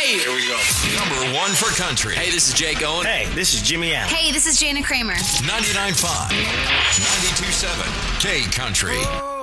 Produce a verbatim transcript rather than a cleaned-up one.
Here we go. Number one for country. Hey, this is Jake Owen. Hey, this is Jimmy Allen. Hey, this is Jana Kramer. ninety-nine point five, ninety-two point seven, K Country.